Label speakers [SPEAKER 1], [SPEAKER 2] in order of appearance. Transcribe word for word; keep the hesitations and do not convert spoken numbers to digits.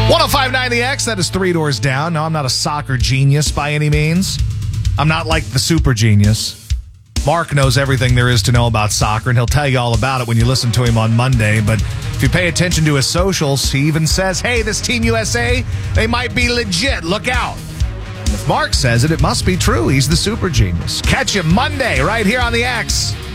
[SPEAKER 1] one oh five point nine The X, that is Three Doors Down. No, I'm not a soccer genius by any means. I'm not like the super genius. Mark knows everything there is to know about soccer, and he'll tell you all about it when you listen to him on Monday. But if you pay attention to his socials, he even says, hey, this Team U S A, they might be legit. Look out. If Mark says it, it must be true. He's the super genius. Catch him Monday right here on The X.